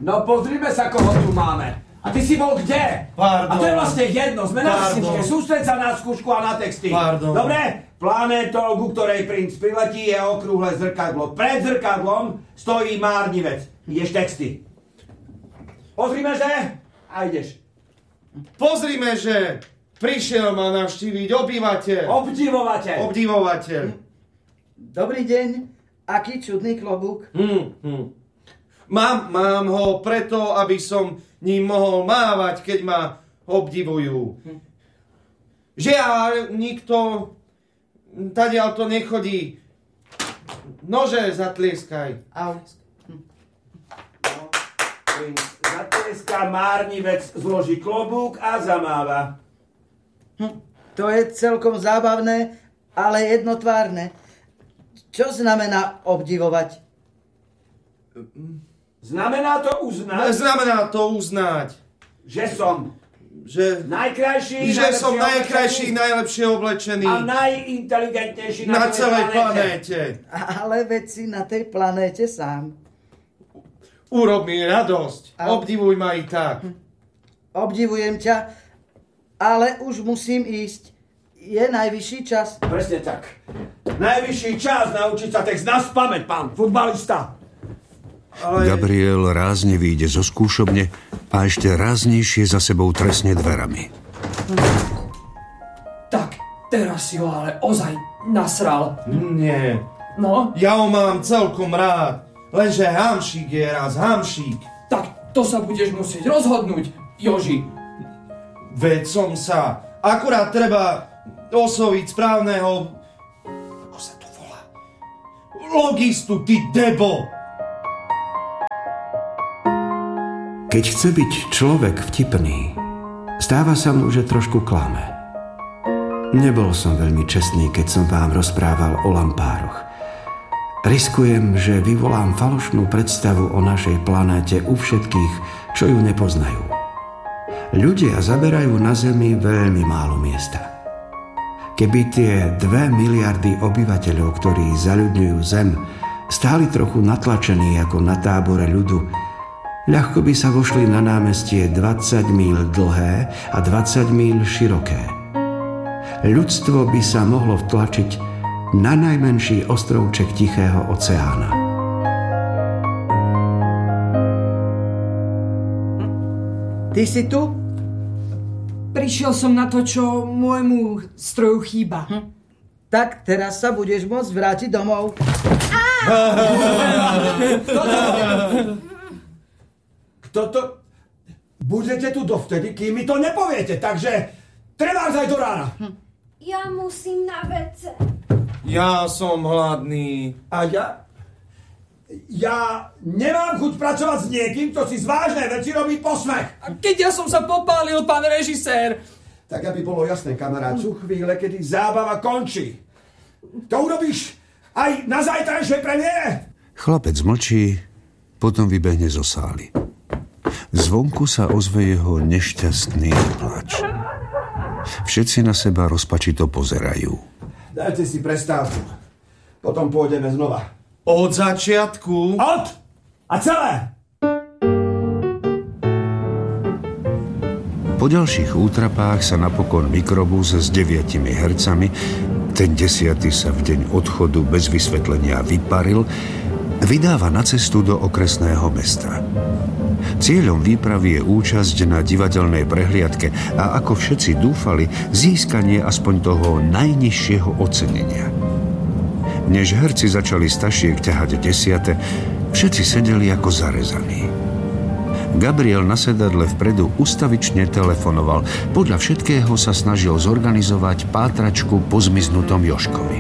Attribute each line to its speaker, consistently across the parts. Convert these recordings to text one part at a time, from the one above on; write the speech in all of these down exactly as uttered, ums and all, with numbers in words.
Speaker 1: No pozrime sa, koho tu máme. A ty si bol kde?
Speaker 2: Pardon.
Speaker 1: A to je vlastne jedno, sme na skúške. Sústreď sa na skúšku a na texty.
Speaker 2: Pardon.
Speaker 1: Dobre? Planétou, ku ktorej princ priletí, je okrúhle zrkadlo. Pred zrkadlom stojí márnivec. Ideš texty. Pozrime, že? A ideš.
Speaker 2: Pozrime, že prišiel ma navštíviť obyvateľ.
Speaker 1: Obdivovateľ.
Speaker 2: Obdivovateľ.
Speaker 3: Dobrý deň. Aký čudný klobúk.
Speaker 2: Hm, hm. Mám, mám ho preto, aby som ním mohol mávať, keď ma obdivujú. Hm. Žiaľ, nikto tadiaľ to nechodí. Nože zatlieskaj.
Speaker 3: Au.
Speaker 1: Princ zatlieská, márnivec zloží klobúk a zamáva.
Speaker 3: Hm. To je celkom zábavné, ale jednotvárne. Čo znamená obdivovať?
Speaker 1: Znamená to uznať?
Speaker 2: Znamená to uznať.
Speaker 1: Že som
Speaker 2: Že,
Speaker 1: najkrajší,
Speaker 2: že som najkrajší, najlepšie oblečený
Speaker 1: a najinteligentnejší na,
Speaker 2: na celej
Speaker 1: planéte.
Speaker 2: planéte.
Speaker 3: Ale veď si na tej planéte sám.
Speaker 2: Urob mi radosť.
Speaker 3: A...
Speaker 2: Obdivuj ma i tak.
Speaker 3: Obdivujem ťa, ale už musím ísť. Je najvyšší čas.
Speaker 1: Presne tak. Najvyšší čas naučiť sa text naspamäť, pán futbalista.
Speaker 2: Ale...
Speaker 4: Gabriel rázne vyjde zo skúšobne a ešte ráznejšie za sebou trestne dverami.
Speaker 5: Tak, teraz si ho ale ozaj nasral.
Speaker 2: Nie.
Speaker 5: No?
Speaker 2: Ja ho mám celkom rád. Lenže hamšík je raz hamšík.
Speaker 5: Tak to sa budeš musieť rozhodnúť, Joži.
Speaker 2: Veď som sa. Akurát treba osloviť správneho... Ako sa to volá? Logistu, ty debo!
Speaker 6: Keď chce byť človek vtipný, stáva sa mu, že trošku klame. Nebol som veľmi čestný, keď som vám rozprával o lampároch. Riskujem, že vyvolám falošnú predstavu o našej planéte u všetkých, čo ju nepoznajú. Ľudia zaberajú na Zemi veľmi málo miesta. Keby tie dve miliardy obyvateľov, ktorí zaľudňujú Zem, stáli trochu natlačení ako na tábore ľudu, ľahko by sa vošli na námestie dvadsať míľ dlhé a dvadsať míľ široké. Ľudstvo by sa mohlo vtlačiť na najmenší ostrovček Tichého oceána.
Speaker 3: Ty si tu?
Speaker 7: Prišiel som na to, čo môjmu stroju chýba.
Speaker 3: Hm. Tak teraz sa budeš môcť vrátiť domov.
Speaker 1: Kto to... Budete tu dovtedy, kým mi to nepoviete, takže trebárs aj do rána. Hm.
Speaker 8: Ja musím na vece.
Speaker 2: Ja som hladný.
Speaker 1: A ja... Ja nemám chuť pracovať s niekým, kto si z vážnej veci robí posmech.
Speaker 5: A keď ja som sa popálil, pán režisér?
Speaker 1: Tak aby bolo jasné, kamarát, sú chvíle, kedy zábava končí. To urobíš aj na zajtrajšej premiére?
Speaker 4: Chlapec mlčí, potom vybehne zo sály. Zvonku sa ozve jeho nešťastný plač. Všetci na seba rozpačito pozerajú.
Speaker 1: Dajte si prestávku. Potom pôjdeme znova.
Speaker 2: Od začiatku?
Speaker 1: Od! A celé!
Speaker 4: Po ďalších útrapách sa napokon mikrobus s deviatimi hercami, ten desiaty sa v deň odchodu bez vysvetlenia vyparil, vydáva na cestu do okresného mesta. Cieľom výpravy je účasť na divadelnej prehliadke a ako všetci dúfali, získanie aspoň toho najnižšieho ocenenia. Než herci začali z tašiek ťahať desiate, všetci sedeli ako zarezaní. Gabriel na sedadle vpredu ustavične telefonoval. Podľa všetkého sa snažil zorganizovať pátračku po zmiznutom Jožkovi.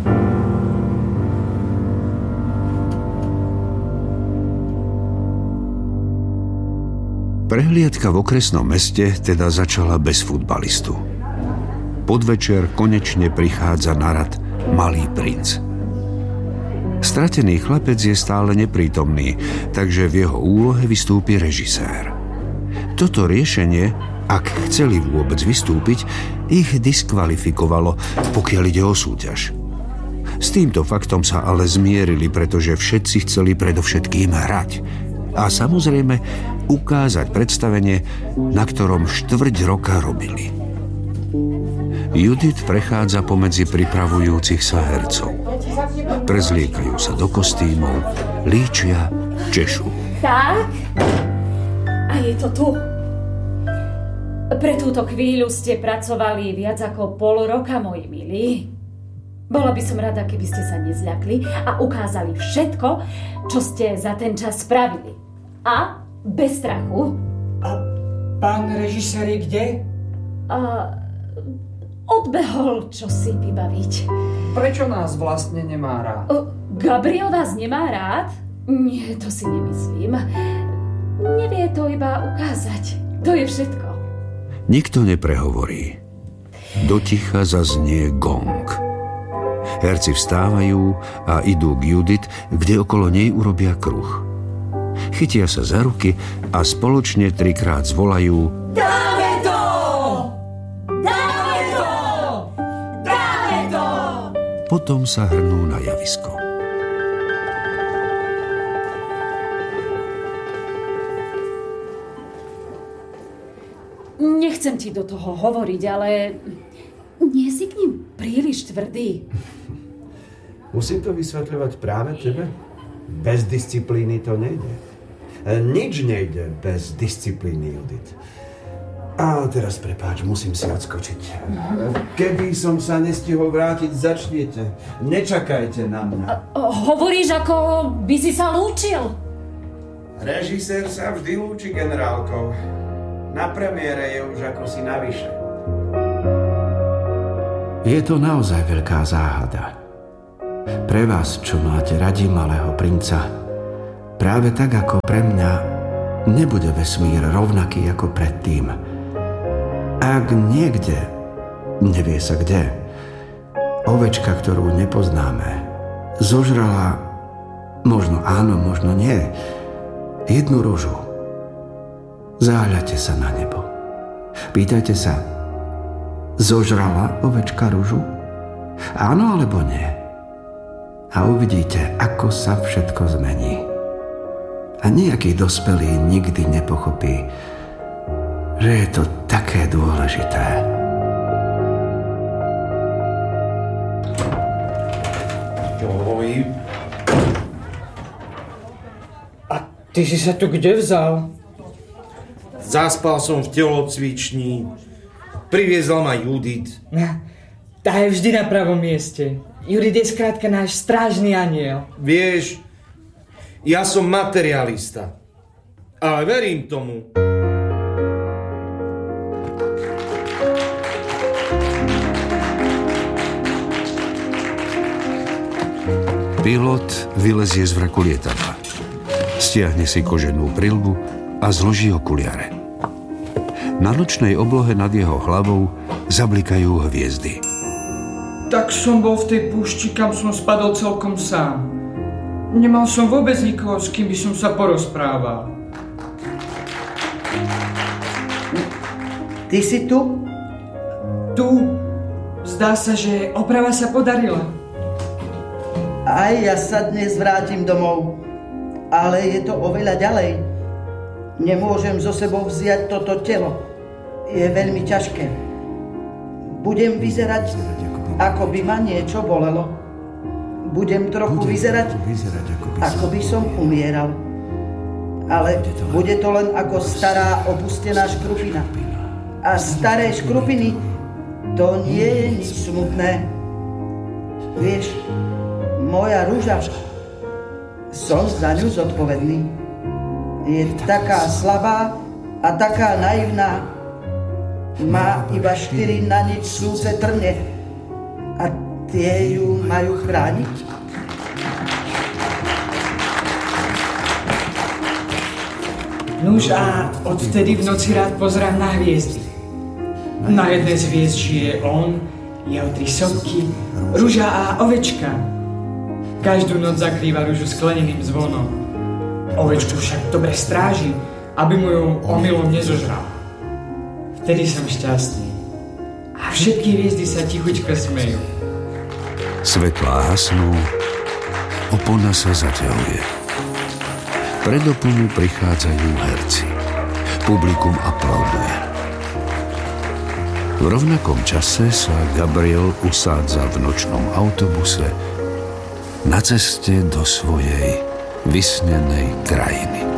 Speaker 4: Prehliadka v okresnom meste teda začala bez futbalistu. Podvečer konečne prichádza na rad Malý princ. Stratený chlapec je stále neprítomný, takže v jeho úlohe vystúpi režisér. Toto riešenie, ak chceli vôbec vystúpiť, ich diskvalifikovalo, pokiaľ ide o súťaž. S týmto faktom sa ale zmierili, pretože všetci chceli predovšetkým hrať. a samozrejme ukázať predstavenie, na ktorom štvrť roka robili. Judith prechádza pomedzi pripravujúcich sa hercov. Prezliekajú sa do kostýmov, líčia, češú.
Speaker 9: Tak, a je to tu. Pre túto chvíľu ste pracovali viac ako pol roka, moji milí. Bola by som rada, keby ste sa nezľakli a ukázali všetko, čo ste za ten čas spravili. A bez strachu.
Speaker 5: A pán režisér je kde?
Speaker 9: A odbehol čo si vybaviť.
Speaker 5: Prečo nás vlastne nemá rád?
Speaker 9: Gabriel vás nemá rád? Nie, to si nemyslím. Nevie to iba ukázať. To je všetko.
Speaker 4: Nikto neprehovorí. Do ticha zaznie gong. Herci vstávajú a idú k Judith, kde okolo nej urobia kruh. Chytia sa za ruky a spoločne trikrát zvolajú:
Speaker 7: Dáme to! Dáme to! Dáme to!
Speaker 4: Potom sa hrnú na javisko.
Speaker 9: Nechcem ti do toho hovoriť, ale nie si k ním príliš tvrdý.
Speaker 6: Musím to vysvetľovať práve tebe? Bez disciplíny to nejde. Nič nejde bez disciplíny, Judith. A teraz prepáč, musím si odskočiť. Keby som sa nestihol vrátiť, začnite. Nečakajte na mňa.
Speaker 9: Hovoríš, ako by si sa lúčil.
Speaker 6: Režisér sa vždy lúči generálkou. Na premiére je už ako si navyše. Je to naozaj veľká záhada. Pre vás, čo máte radi Malého princa, práve tak ako pre mňa, nebude vesmír rovnaký ako predtým. Ak niekde, nevie sa kde, ovečka, ktorú nepoznáme, zožrala, možno áno, možno nie, jednu ružu, záhľadte sa na nebo. Pýtajte sa, zožrala ovečka ružu? Áno alebo nie? A uvidíte, ako sa všetko zmení. A nejaký dospelý nikdy nepochopí, že je to také dôležité.
Speaker 2: Joj.
Speaker 5: A ty si sa tu kde vzal?
Speaker 2: Zaspal som v telocvični. Priviezla ma Judith.
Speaker 5: Tá je vždy na pravom mieste. Judith je skrátka náš strážny aniel.
Speaker 2: Vieš, ja som materialista. Ale verím tomu.
Speaker 4: Pilot vylezie z vraku lietadla. Stiahne si koženú prilbu a zloží okuliare. Na nočnej oblohe nad jeho hlavou zablikajú hviezdy.
Speaker 5: Tak som bol v tej púšti, kam som spadol celkom sám. Nemal som vôbec nikoho, s kým by som sa porozprával.
Speaker 3: Ty si tu?
Speaker 5: Tu. Zdá sa, že oprava sa podarila.
Speaker 3: Aj ja sa dnes vrátim domov, ale je to oveľa ďalej. Nemôžem so sebou vziať toto telo. Je veľmi ťažké. Budem vyzerať, ako by ma niečo bolelo. Budem trochu vyzerať, ako by som umieral. Ale bude to len ako stará opustená škrupina. A staré škrupiny, to nie je nič smutné. Vieš, moja rúža, som za ňu zodpovedný. Je taká slabá a taká naivná. Má iba štyri na nič slúce trne. A tie ju majú chrániť?
Speaker 5: Nuž a odvtedy v noci rád pozerám na hviezdy. Na jednej z hviezd žije on, jeho tri sopky, ruža a ovečka. Každú noc zakrýva ružu skleneným zvonom. Ovečku však dobre stráži, aby mu ju omylom nezožral. Vtedy som šťastný. A všetky hviezdy sa tichučko smejú.
Speaker 4: Svetlá hasnú, opona sa zaťahuje. Predopu mu prichádzajú herci. Publikum aplauduje. V rovnakom čase sa Gabriel usádza v nočnom autobuse na ceste do svojej vysnenej krajiny.